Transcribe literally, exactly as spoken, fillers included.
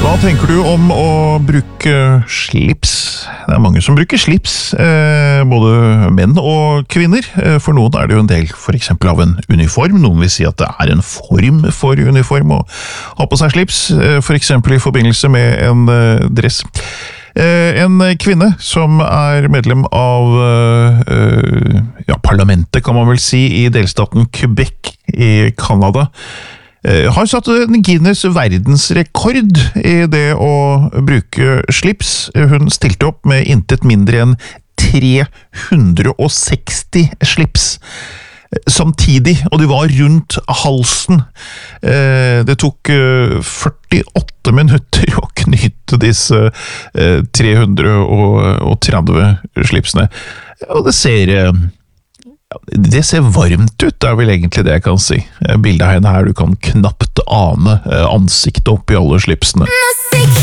Hva tenker du om å bruke slips? Det er mange som bruker slips, eh, både menn og kvinner. Eh, for noen er det jo en del for eksempel av en uniform. Noen vil si at det er en form for uniform å ha på seg slips, eh, for eksempel i forbindelse med en eh, dress. Eh, en kvinne som er medlem av eh, ja, parlamentet, kan man vel si, i delstaten Quebec i Canada, har satt en Guinness verdensrekord i det å bruke slips. Hun stilte opp med intet mindre enn tre hundre og seksti slips samtidig, og de var rundt halsen. Det tok førtiåtte minutter å knyte disse tre hundre og tretti slipsene, og det ser... Det ser varmt ut, det er vel egentlig det jeg kan si. Bildet av henne her, du kan knapt ane ansiktet oppi alle slipsene.